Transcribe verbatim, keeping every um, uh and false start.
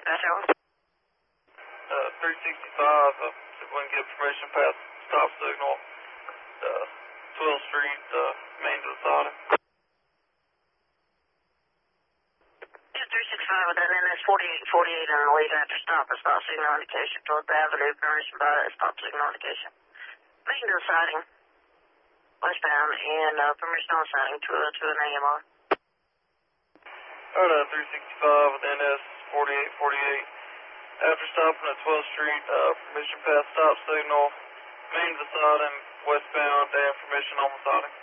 dispatch hour. Uh, three sixty-five, uh, if we can get permission past stop signal, uh, twelfth Street, uh, main to the siding. Yeah, three sixty-five with that N S forty-eight forty-eight on the lead after stop or stop signal indication towards the avenue, permission by stop signal indication. Main to the siding, westbound, and uh, permission on siding to, uh, to an A M R. Alright, uh, three sixty-five with N S forty-eight forty-eight. After stopping at twelfth Street, uh, permission past stop signal, main to the siding, westbound, and permission on the siding.